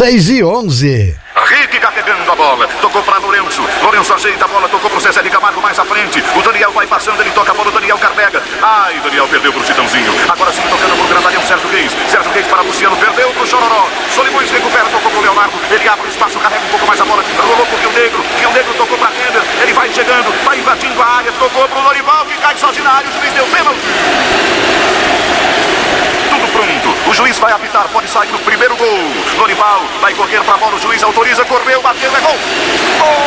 6:11. Rick carregando a bola, tocou para Lourenço ajeita a bola, tocou para o Zezé de Camargo mais à frente, o Daniel vai passando, ele toca a bola, o Daniel carrega, Daniel perdeu para o Chitãozinho, agora sim tocando para o grandalhão Sérgio Reis para Luciano, perdeu para o Chororó, Solimões recupera, tocou para o Leonardo, ele abre o espaço, carrega um pouco mais a bola, rolou para o Rio Negro tocou para Renner, ele vai chegando, vai invadindo a área, tocou para o Lorival, que cai sozinho na área, o juiz deu pênalti. Pronto, o juiz vai apitar, pode sair o primeiro gol. Lorival vai correr para a bola, o juiz autoriza, correu, bateu, é gol.